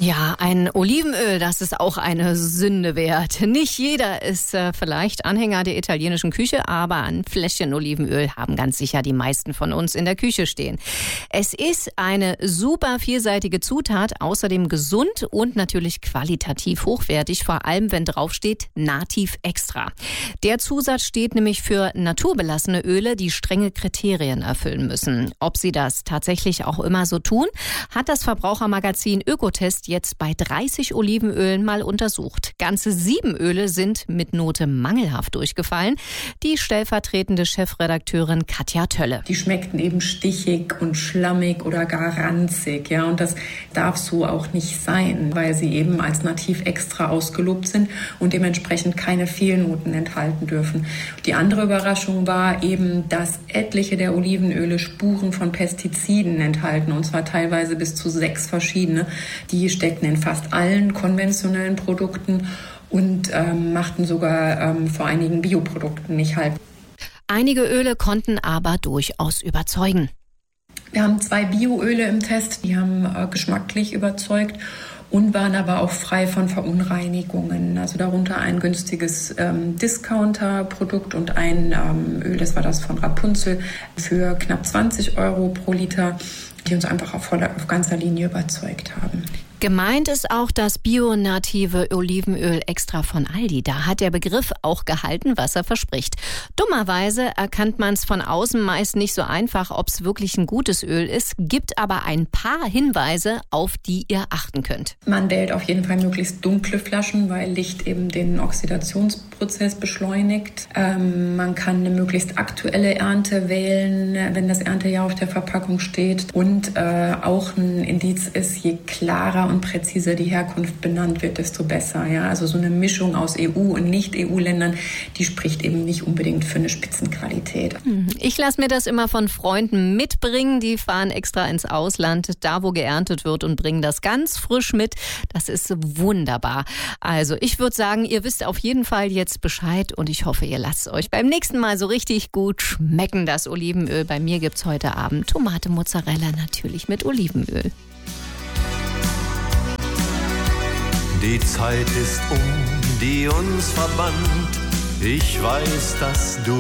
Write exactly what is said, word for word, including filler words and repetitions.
Ja, ein Olivenöl, das ist auch eine Sünde wert. Nicht jeder ist äh, vielleicht Anhänger der italienischen Küche, aber ein Fläschchen Olivenöl haben ganz sicher die meisten von uns in der Küche stehen. Es ist eine super vielseitige Zutat, außerdem gesund und natürlich qualitativ hochwertig, vor allem wenn draufsteht Nativ Extra. Der Zusatz steht nämlich für naturbelassene Öle, die strenge Kriterien erfüllen müssen. Ob sie das tatsächlich auch immer so tun, hat das Verbrauchermagazin Ökotest jetzt bei dreißig Olivenölen mal untersucht. Ganze sieben Öle sind mit Note mangelhaft durchgefallen. Die stellvertretende Chefredakteurin Katja Tölle. Die schmeckten eben stichig und schlammig oder gar ranzig. Ja, und das darf so auch nicht sein, weil sie eben als Nativ Extra ausgelobt sind und dementsprechend keine Fehlnoten enthalten dürfen. Die andere Überraschung war eben, dass etliche der Olivenöle Spuren von Pestiziden enthalten, und zwar teilweise bis zu sechs verschiedene. Die steckten in fast allen konventionellen Produkten und ähm, machten sogar ähm, vor einigen Bioprodukten nicht halt. Einige Öle konnten aber durchaus überzeugen. Wir haben zwei Bioöle im Test, die haben äh, geschmacklich überzeugt und waren aber auch frei von Verunreinigungen. Also darunter ein günstiges ähm, Discounter-Produkt und ein ähm, Öl, das war das von Rapunzel, für knapp zwanzig Euro pro Liter, die uns einfach auf, voller, auf ganzer Linie überzeugt haben. Gemeint ist auch das bio-native Olivenöl extra von Aldi. Da hat der Begriff auch gehalten, was er verspricht. Dummerweise erkannt man es von außen meist nicht so einfach, ob es wirklich ein gutes Öl ist, gibt aber ein paar Hinweise, auf die ihr achten könnt. Man wählt auf jeden Fall möglichst dunkle Flaschen, weil Licht eben den Oxidationsprozess beschleunigt. Ähm, man kann eine möglichst aktuelle Ernte wählen, wenn das Erntejahr auf der Verpackung steht. Und äh, auch ein Indiz ist, je klarer und präziser die Herkunft benannt wird, desto besser. Ja? Also so eine Mischung aus E U- und Nicht-E U-Ländern, die spricht eben nicht unbedingt für eine Spitzenqualität. Ich lasse mir das immer von Freunden mitbringen. Die fahren extra ins Ausland, da wo geerntet wird, und bringen das ganz frisch mit. Das ist wunderbar. Also ich würde sagen, ihr wisst auf jeden Fall jetzt Bescheid und ich hoffe, ihr lasst euch beim nächsten Mal so richtig gut schmecken, das Olivenöl. Bei mir gibt's heute Abend Tomate Mozzarella, natürlich mit Olivenöl. Die Zeit ist um, die uns verband. Ich weiß, dass du